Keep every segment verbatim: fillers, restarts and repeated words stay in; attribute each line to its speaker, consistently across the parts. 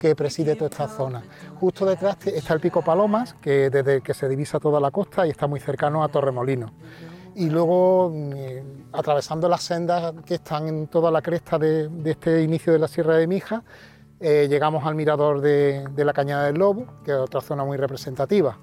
Speaker 1: que preside toda esta zona. Justo detrás está el Pico Palomas, que desde el que se divisa toda la costa y está muy cercano a Torremolinos. Y luego, eh, atravesando las sendas que están en toda la cresta de, de este inicio de la Sierra de Mija, eh, llegamos al mirador de, de la Cañada del Lobo, que es otra zona muy representativa.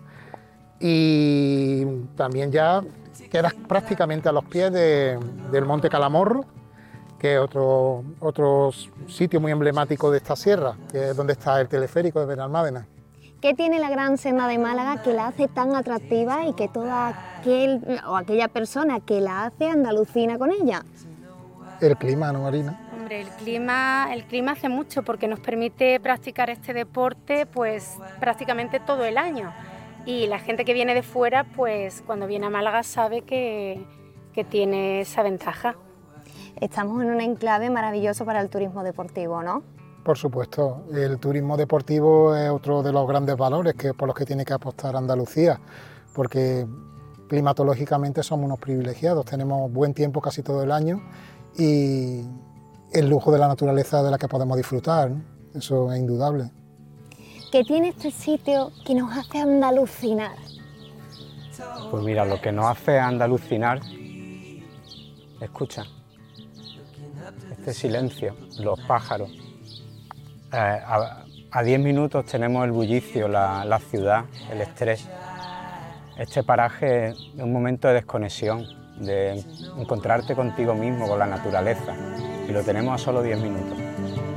Speaker 1: Y también ya quedas prácticamente a los pies de, del Monte Calamorro, que es otro, otro sitio muy emblemático de esta sierra, que es donde está el teleférico de Benalmádena.
Speaker 2: ¿Qué tiene la Gran Senda de Málaga que la hace tan atractiva y que toda aquel o aquella persona que la hace andalucina con ella?
Speaker 1: El clima, ¿no, Marina?
Speaker 3: Hombre, el clima, el clima hace mucho porque nos permite practicar este deporte pues prácticamente todo el año. Y la gente que viene de fuera, pues cuando viene a Málaga sabe que, que tiene esa ventaja.
Speaker 2: Estamos en un enclave maravilloso para el turismo deportivo, ¿no?
Speaker 1: Por supuesto, el turismo deportivo es otro de los grandes valores que, por los que tiene que apostar Andalucía, porque climatológicamente somos unos privilegiados, tenemos buen tiempo casi todo el año y el lujo de la naturaleza de la que podemos disfrutar, ¿no? Eso es indudable.
Speaker 2: ¿Qué tiene este sitio que nos hace andalucinar?
Speaker 4: Pues mira, lo que nos hace andalucinar, escucha, este silencio, los pájaros. Eh, a, a diez minutos tenemos el bullicio, la, la ciudad, el estrés. Este paraje es un momento de desconexión, de encontrarte contigo mismo, con la naturaleza, y lo tenemos a solo diez minutos.